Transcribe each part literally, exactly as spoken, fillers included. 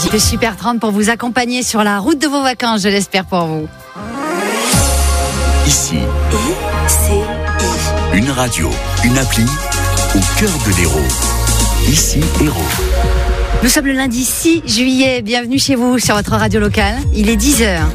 musique de Super trente pour vous accompagner sur la route de vos vacances, je l'espère pour vous. Ici, I C I. une radio, une appli au cœur de l'Hérault. Ici, Hérault. Nous sommes le lundi six juillet, bienvenue chez vous sur votre radio locale, il est dix heures.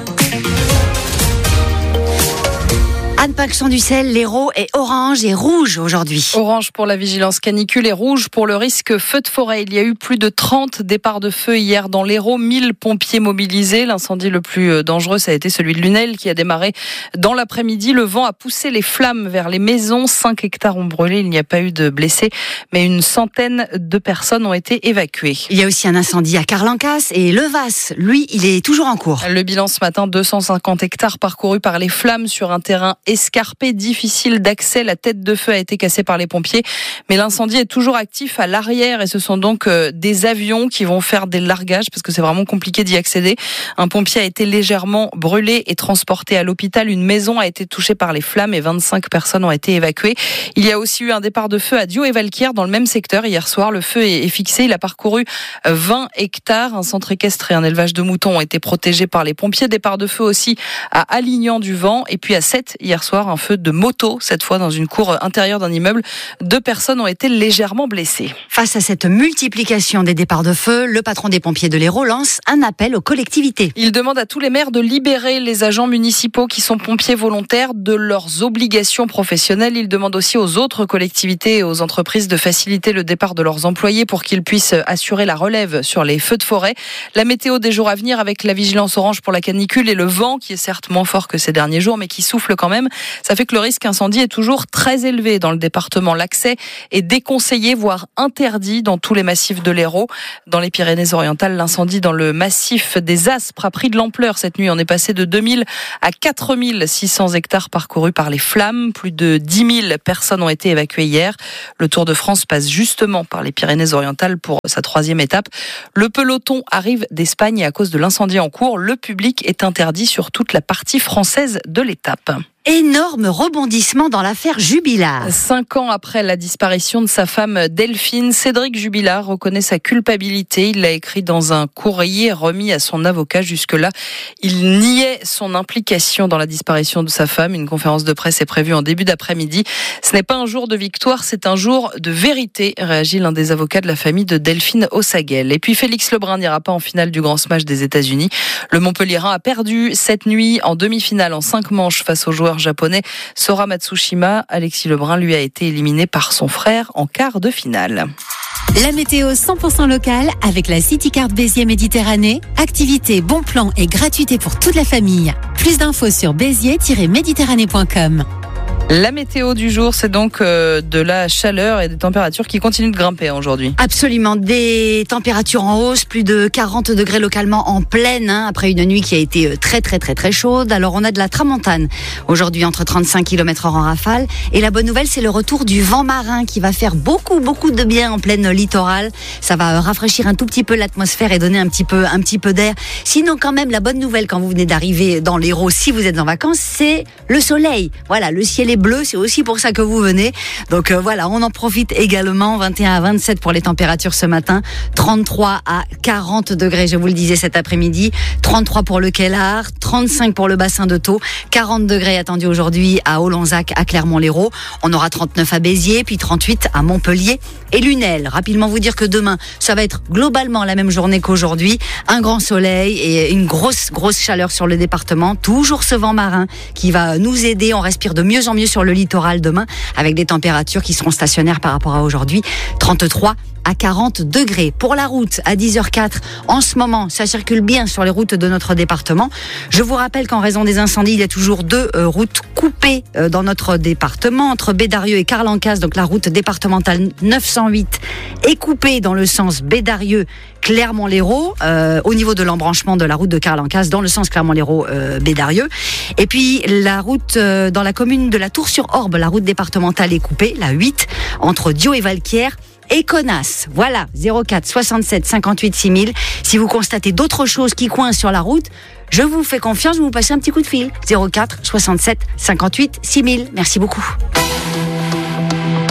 Anne Paxson-Ducel, l'Hérault est orange et rouge aujourd'hui. Orange pour la vigilance canicule et rouge pour le risque feu de forêt. Il y a eu plus de trente départs de feu hier dans l'Hérault, mille pompiers mobilisés. L'incendie le plus dangereux, ça a été celui de Lunel qui a démarré dans l'après-midi. Le vent a poussé les flammes vers les maisons. cinq hectares ont brûlé, il n'y a pas eu de blessés, mais une centaine de personnes ont été évacuées. Il y a aussi un incendie à Carlancas et Levas, lui, il est toujours en cours. Le bilan ce matin, deux cent cinquante hectares parcourus par les flammes sur un terrain escarpé, difficile d'accès. La tête de feu a été cassée par les pompiers, mais l'incendie est toujours actif à l'arrière et ce sont donc des avions qui vont faire des largages parce que c'est vraiment compliqué d'y accéder. Un pompier a été légèrement brûlé et transporté à l'hôpital. Une maison a été touchée par les flammes et vingt-cinq personnes ont été évacuées. Il y a aussi eu un départ de feu à Dio et Valquière dans le même secteur hier soir. Le feu est fixé. Il a parcouru vingt hectares. Un centre équestre et un élevage de moutons ont été protégés par les pompiers. Départ de feu aussi à Alignan-du-Vent et puis à Sète hier soir, un feu de moto, cette fois dans une cour intérieure d'un immeuble. Deux personnes ont été légèrement blessées. Face à cette multiplication des départs de feu, le patron des pompiers de l'Hérault lance un appel aux collectivités. Il demande à tous les maires de libérer les agents municipaux qui sont pompiers volontaires de leurs obligations professionnelles. Il demande aussi aux autres collectivités et aux entreprises de faciliter le départ de leurs employés pour qu'ils puissent assurer la relève sur les feux de forêt. La météo des jours à venir avec la vigilance orange pour la canicule et le vent qui est certes moins fort que ces derniers jours mais qui souffle quand même. Ça fait que le risque incendie est toujours très élevé dans le département. L'accès est déconseillé, voire interdit dans tous les massifs de l'Hérault. Dans les Pyrénées-Orientales, l'incendie dans le massif des Aspres a pris de l'ampleur cette nuit. On est passé de deux mille à quatre mille six cents hectares parcourus par les flammes. Plus de dix mille personnes ont été évacuées hier. Le Tour de France passe justement par les Pyrénées-Orientales pour sa troisième étape. Le peloton arrive d'Espagne et à cause de l'incendie en cours, le public est interdit sur toute la partie française de l'étape. Énorme rebondissement dans l'affaire Jubilard. Cinq ans après la disparition de sa femme Delphine, Cédric Jubilard reconnaît sa culpabilité. Il l'a écrit dans un courrier remis à son avocat. Jusque-là, il niait son implication dans la disparition de sa femme. Une conférence de presse est prévue en début d'après-midi. Ce n'est pas un jour de victoire, c'est un jour de vérité, réagit l'un des avocats de la famille de Delphine Ossaguel. Et puis Félix Lebrun n'ira pas en finale du Grand Smash des États-Unis. Le Montpellierin a perdu cette nuit en demi-finale en cinq manches face au joueur japonais Sora Matsushima. Alexis Lebrun, lui, a été éliminé par son frère en quart de finale. La météo cent pour cent locale avec la CityCard Béziers Méditerranée. Activités, bons plans et gratuité pour toute la famille. Plus d'infos sur béziers tiret méditerranée point com. La météo du jour, c'est donc euh, de la chaleur et des températures qui continuent de grimper aujourd'hui. Absolument, des températures en hausse, plus de quarante degrés localement en pleine, hein, après une nuit qui a été très très très très chaude. Alors on a de la tramontane aujourd'hui entre trente-cinq kilomètres heure en rafale. Et la bonne nouvelle, c'est le retour du vent marin qui va faire beaucoup beaucoup de bien en pleine littorale. Ça va rafraîchir un tout petit peu l'atmosphère et donner un petit peu un petit peu d'air. Sinon quand même, la bonne nouvelle quand vous venez d'arriver dans l'Hérault, si vous êtes en vacances, c'est le soleil. Voilà, le ciel est bleu, c'est aussi pour ça que vous venez. Donc euh, voilà, on en profite également. vingt et un à vingt-sept pour les températures ce matin, trente-trois à quarante degrés, je vous le disais cet après-midi, trente-trois pour le Kellar, trente-cinq pour le bassin de Thau, quarante degrés attendus aujourd'hui à Olonzac, à Clermont-Lérault. On aura trente-neuf à Béziers, puis trente-huit à Montpellier et Lunel. Rapidement vous dire que demain, ça va être globalement la même journée qu'aujourd'hui. Un grand soleil et une grosse, grosse chaleur sur le département. Toujours ce vent marin qui va nous aider. On respire de mieux en mieux sur le littoral demain avec des températures qui seront stationnaires par rapport à aujourd'hui. trente-trois à quarante degrés. Pour la route, à dix heures quatre, en ce moment, ça circule bien sur les routes de notre département. Je vous rappelle qu'en raison des incendies, il y a toujours deux euh, routes coupées euh, dans notre département, entre Bédarieux et Carlancas. Donc la route départementale neuf cent huit est coupée dans le sens Bédarieux Clermont-Lérault, euh, au niveau de l'embranchement de la route de Carlancas, dans le sens Clermont-Lérault-Bédarieux. Euh, et puis la route euh, dans la commune de la Tour-sur-Orbe, la route départementale est coupée, la huit, entre Dio et Valquière. Et Connasse, voilà, zéro quatre soixante-sept cinquante-huit six mille. Si vous constatez d'autres choses qui coincent sur la route, je vous fais confiance, vous vous passez un petit coup de fil. zéro quatre soixante-sept cinquante-huit six mille. Merci beaucoup.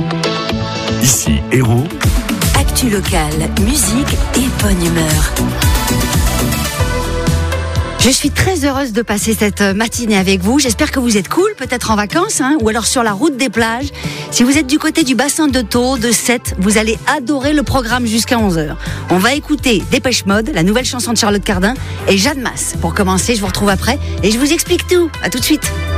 Ici, Hérault. Actu locale, musique et bonne humeur. Je suis très heureuse de passer cette matinée avec vous. J'espère que vous êtes cool, peut-être en vacances, hein, ou alors sur la route des plages. Si vous êtes du côté du bassin de Thau, de Sète, vous allez adorer le programme jusqu'à onze heures. On va écouter Dépêche Mode, la nouvelle chanson de Charlotte Cardin, et Jeanne Masse. Pour commencer, je vous retrouve après et je vous explique tout. À tout de suite.